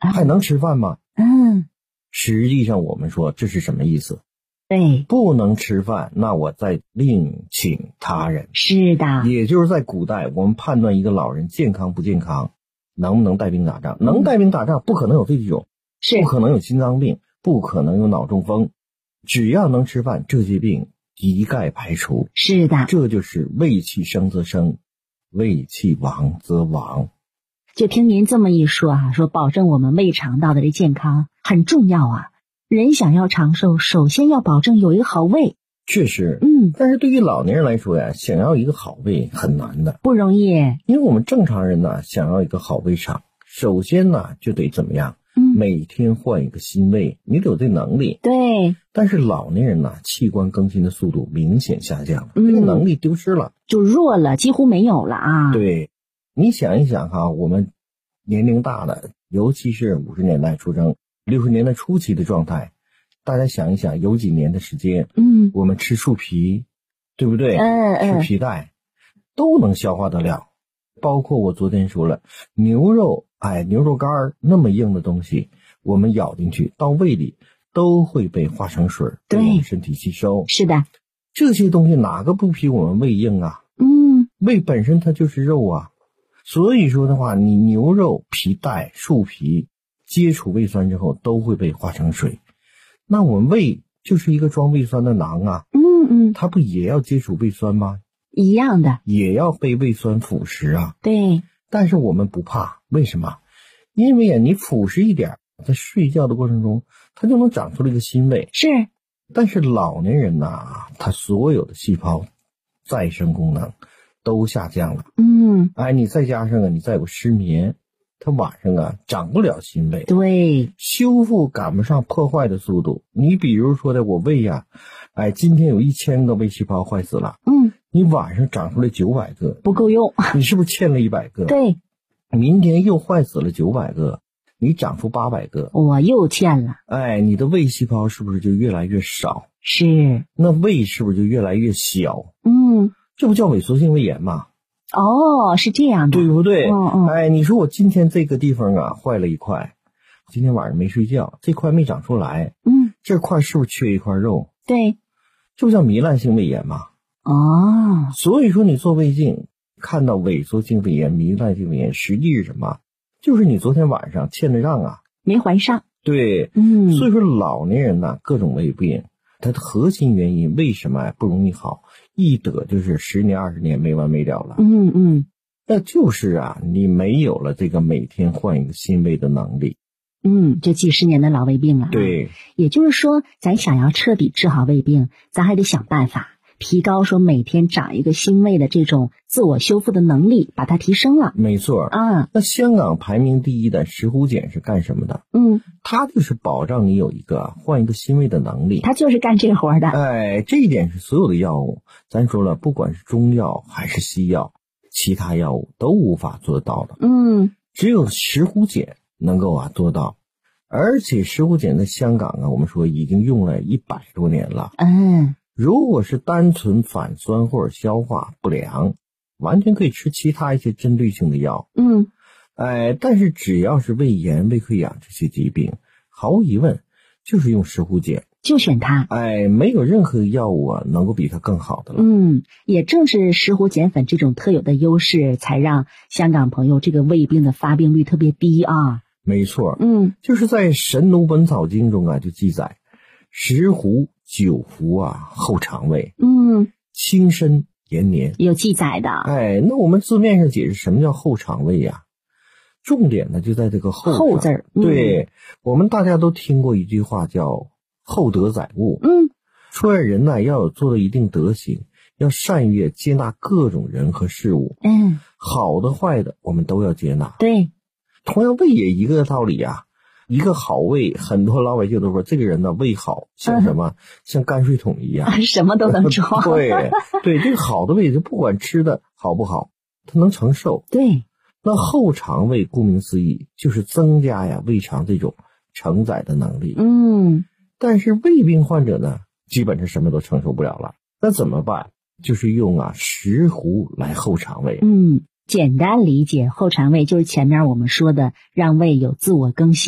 还能吃饭吗？实际上我们说这是什么意思？ 对， 不能吃饭，那我再另请他人。 是的， 也就是在古代，我们判断一个老人健康不健康，能不能带兵打仗？能带兵打仗，不可能有肺气肿，不可能有心脏病，不可能有脑中风，只要能吃饭，这些病一概排除。 是的， 这就是胃气生则生，胃气亡则亡。 就听您这么一说啊，说保证我们胃肠道的这健康很重要啊。人想要长寿，首先要保证有一个好胃。 确实，但是对于老年人来说呀，想要一个好胃很难的， 不容易。 因为我们正常人呢，想要一个好胃肠，首先呢就得怎么样？每天换一个新胃，你得有这能力。 对。 但是老年人呢，器官更新的速度明显下降了，这个能力丢失了， 就弱了，几乎没有了啊。 对，你想一想哈，我们年龄大的，尤其是50年代出生、60年代初期的状态，大家想一想，有几年的时间，我们吃树皮，对不对？吃皮带都能消化得了。包括我昨天说了，牛肉干那么硬的东西，我们咬进去到胃里都会被化成水，被我们身体吸收。 是的， 这些东西哪个不比我们胃硬啊？胃本身它就是肉啊。所以说的话，你牛肉、皮带、树皮接触胃酸之后都会被化成水，那我们胃就是一个装胃酸的囊啊，它不也要接触胃酸吗？ 一样的， 也要被胃酸腐蚀啊。 对， 但是我们不怕，为什么？因为你腐蚀一点，在睡觉的过程中，它就能长出了一个新胃。 是， 但是老年人呐，他所有的细胞再生功能都下降了。你再加上你再有失眠，他晚上长不了新胃， 对， 修复赶不上破坏的速度。你比如说的，我胃今天有1000个胃细胞坏死了，你晚上长出来900个， 不够用， 你是不是欠了100个？ 对， 明天又坏死了900个，你长出800个， 我又欠了。 你的胃细胞是不是就越来越少？ 是， 那胃是不是就越来越小？这不叫萎缩性胃炎吗？ 哦，是这样的， 对不对？你说我今天这个地方坏了一块，今天晚上没睡觉，这块没长出来，这块是不是缺一块肉？ 对， 这不叫糜烂性胃炎吗？所以说你做胃镜看到萎缩性胃炎、糜烂性胃炎，实际是什么？就是你昨天晚上欠的账没还上。 对，所以说老年人各种胃病，它的核心原因为什么不容易好？一得就是10年20年没完没了了。那就是你没有了这个每天换一个新胃的能力。 这几十年的老胃病了。 对， 也就是说，咱想要彻底治好胃病，咱还得想办法提高说每天长一个新胃的这种自我修复的能力，把它提升了。 没错那香港排名第一的石斛碱是干什么的？它就是保障你有一个换一个新胃的能力， 它就是干这活的。 这一点是所有的药物，咱说了，不管是中药还是西药，其他药物都无法做到的。只有石斛碱能够做到。而且石斛碱在香港我们说已经用了100多年了。如果是单纯反酸或者消化不良，完全可以吃其他一些针对性的药。但是只要是胃炎、胃溃疡这些疾病，毫无疑问就是用石斛碱， 就选它。 没有任何药物能够比它更好的了。 也正是石斛碱粉这种特有的优势，才让香港朋友这个胃病的发病率特别低啊。 没错，就是在《神农本草经》中就记载，石斛久服后肠胃，轻身延年， 有记载的。 那我们字面上解释什么叫后肠胃重点呢就在这个后字儿。 对，我们大家都听过一句话叫厚德载物。说人要有做到一定德行，要善于接纳各种人和事物。好的坏的我们都要接纳。 对， 同样胃也一个道理一个好胃，很多老百姓都说这个人胃好，像什么像泔水桶一样， 什么都能装。 对，这个好的胃就不管吃的好不好，它能承受。 对， 那后肠胃顾名思义就是增加胃肠这种承载的能力。但是胃病患者呢，基本上什么都承受不了了，那怎么办？就是用石斛来后肠胃。 简单理解，后肠胃就是前面我们说的让胃有自我更新。